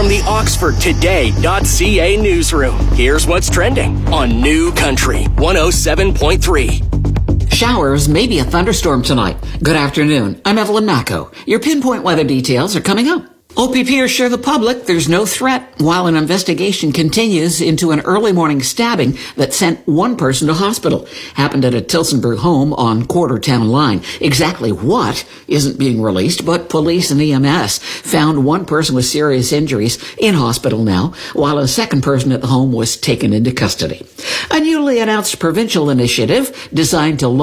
From the OxfordToday.ca newsroom, here's what's trending on New Country 107.3. Showers, maybe a thunderstorm tonight. Good afternoon. I'm Evelyn Macco. Your pinpoint weather details are coming up. OPP assure the public there's no threat while an investigation continues into an early morning stabbing that sent one person to hospital. Happened at a Tillsonburg home on Quarter Town Line. Exactly what isn't being released, but police and EMS found one person with serious injuries in hospital now, while a second person at the home was taken into custody. A newly announced provincial initiative designed to